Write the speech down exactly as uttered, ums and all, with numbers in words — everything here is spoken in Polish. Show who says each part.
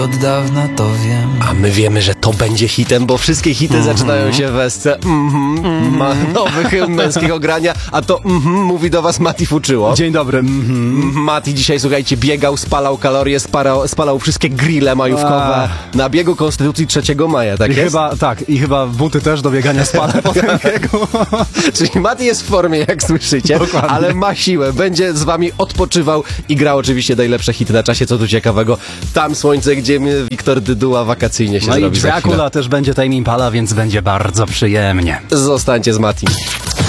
Speaker 1: Od dawna to wiem.
Speaker 2: A my wiemy, że to będzie hitem, bo wszystkie hity mm-hmm. zaczynają się w esce mm-hmm, mm-hmm. Ma nowy hymn męskiego grania, a to mm-hmm, mówi do was Mati Fuczyło.
Speaker 3: Dzień dobry. Mm-hmm.
Speaker 2: Mati dzisiaj, słuchajcie, biegał, spalał kalorie, spalał, spalał wszystkie grille majówkowe a... na biegu Konstytucji trzeciego maja, tak
Speaker 3: I
Speaker 2: jest?
Speaker 3: Chyba, tak, i chyba buty też do biegania spalę po tym biegu.
Speaker 2: Czyli Mati jest w formie, jak słyszycie, dokładnie. Ale ma siłę, będzie z wami odpoczywał i grał oczywiście najlepsze hity na czasie, co tu ciekawego. Tam słońce, gdzie Wiktor Dyduła wakacyjnie się
Speaker 3: no
Speaker 2: zrobi.
Speaker 3: No i Dracula też będzie Tame Impala, więc będzie bardzo przyjemnie.
Speaker 2: Zostańcie z Mati.